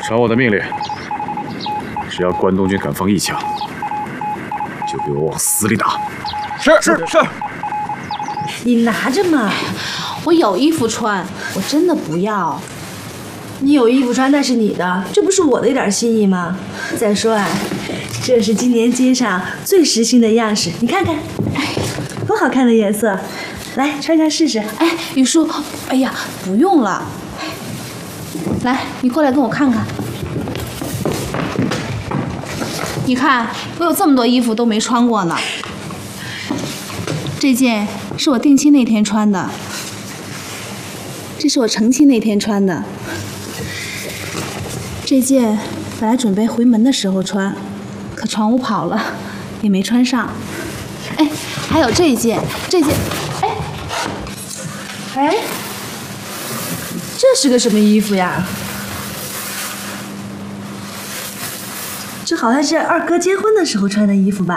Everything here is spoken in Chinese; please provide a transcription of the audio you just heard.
传我的命令，只要关东军敢放一枪，就给我往死里打。 是。 你拿着嘛， 我有衣服穿，我真的不要。 你有衣服穿那是你的，这不是我的一点心意吗？再说啊，这是今年街上最时兴的样式，你看看，多好看的颜色，来穿上试试。 哎，雨舒，哎呀，不用了。来，你过来跟我看看。你看，我有这么多衣服都没穿过呢。这件是我定亲那天穿的，这是我成亲那天穿的。这件本来准备回门的时候穿，可闯屋跑了，也没穿上。哎，还有这件， 哎，这是个什么衣服呀？这好像是二哥结婚的时候穿的衣服吧？